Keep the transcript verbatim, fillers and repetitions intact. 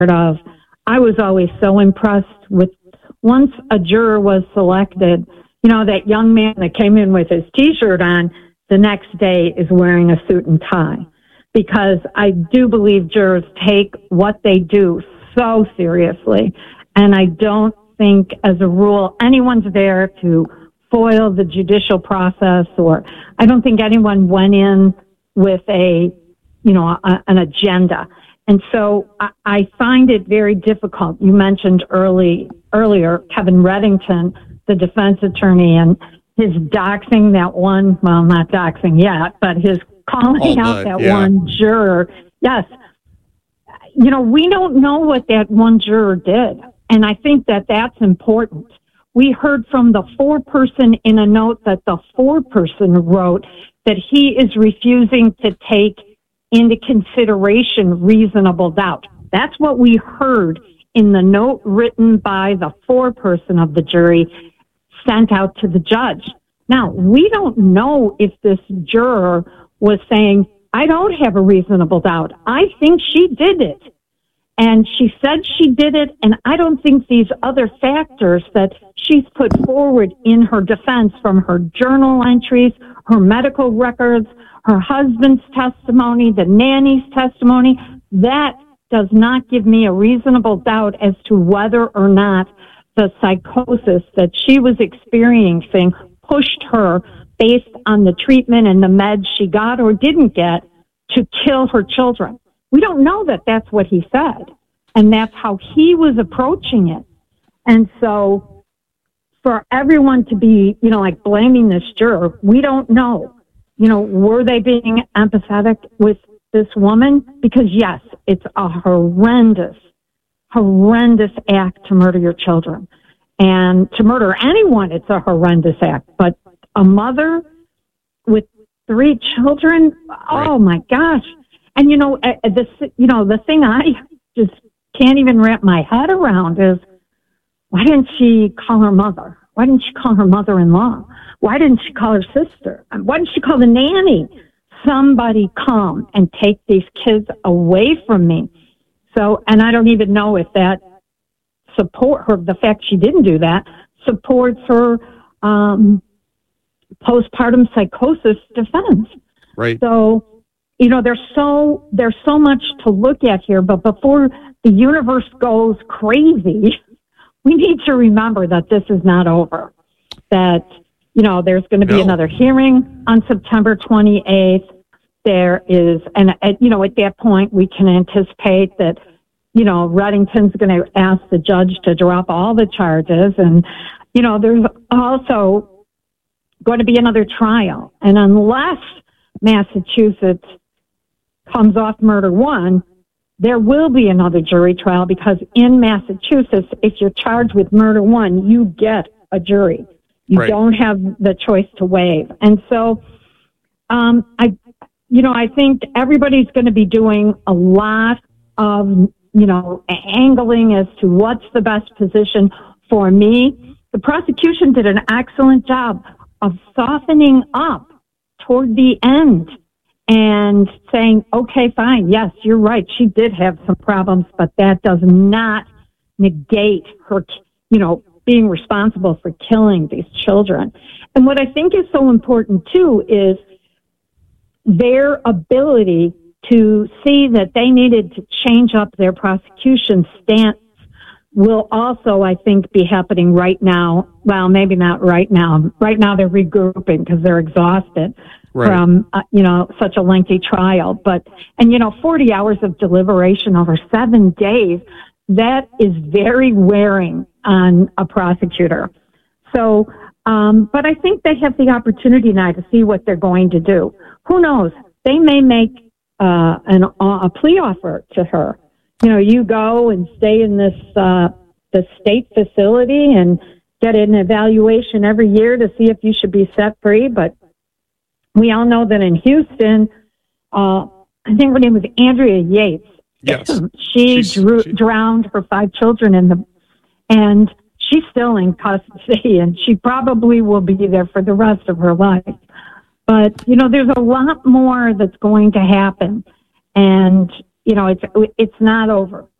of, I was always so impressed with once a juror was selected, you know, that young man that came in with his T-shirt on the next day is wearing a suit and tie. Because I do believe jurors take what they do so seriously. And I don't think, as a rule, anyone's there to foil the judicial process, or I don't think anyone went in with a, you know, a, an agenda. And so I, I find it very difficult. You mentioned early earlier Kevin Reddington, the defense attorney, and his doxing that one, well, not doxing yet, but his calling All out but, that yeah. one juror. Yes. You know, we don't know what that one juror did. And I think that that's important. We heard from the foreperson in a note that the foreperson wrote that he is refusing to take into consideration reasonable doubt. That's what we heard in the note written by the foreperson of the jury sent out to the judge. Now, we don't know if this juror was saying, I don't have a reasonable doubt. I think she did it. And she said she did it, and I don't think these other factors that she's put forward in her defense, from her journal entries, her medical records, her husband's testimony, the nanny's testimony, that does not give me a reasonable doubt as to whether or not the psychosis that she was experiencing pushed her, based on the treatment and the meds she got or didn't get, to kill her children. We don't know that that's what he said, and that's how he was approaching it. And so for everyone to be, you know, like blaming this juror, we don't know. You know, were they being empathetic with this woman? Because, yes, it's a horrendous, horrendous act to murder your children. And to murder anyone, it's a horrendous act. But a mother with three children, Right. Oh, my gosh. And, you know, uh, this, you know, the thing I just can't even wrap my head around is, why didn't she call her mother? Why didn't she call her mother-in-law? Why didn't she call her sister? Why didn't she call the nanny? Somebody come and take these kids away from me. So, and I don't even know if that support her, the fact she didn't do that, supports her um, postpartum psychosis defense. Right. So, you know, there's so there's so much to look at here, but before the universe goes crazy, we need to remember that this is not over. That, you know, there's going to be No. another hearing on September twenty-eighth. There is, and, uh, you know, at that point, we can anticipate that, you know, Reddington's going to ask the judge to drop all the charges. And, you know, there's also going to be another trial. And unless Massachusetts comes off murder one, there will be another jury trial, because in Massachusetts, if you're charged with murder one, you get a jury. You Right. don't have the choice to waive. And so, um, I, you know, I think everybody's going to be doing a lot of, you know, angling as to what's the best position for me. The prosecution did an excellent job of softening up toward the end and saying, okay, fine, yes, you're right, she did have some problems, but that does not negate her, you know, being responsible for killing these children. And what I think is so important, too, is their ability to see that they needed to change up their prosecution stance will also, I think, be happening right now. Well, maybe not right now. Right now they're regrouping because they're exhausted Right. from, uh, you know, such a lengthy trial. But, and, you know, forty hours of deliberation over seven days, that is very wearing on a prosecutor. So, um, but I think they have the opportunity now to see what they're going to do. Who knows? They may make uh, an, a plea offer to her. You know, you go and stay in this uh, the state facility and get an evaluation every year to see if you should be set free. But we all know that in Houston, uh, I think her name was Andrea Yates. Yes. she She's- drew, she- drowned her five children in the, and she's still in custody, and she probably will be there for the rest of her life. But, you know, there's a lot more that's going to happen. And, you know, it's it's not over.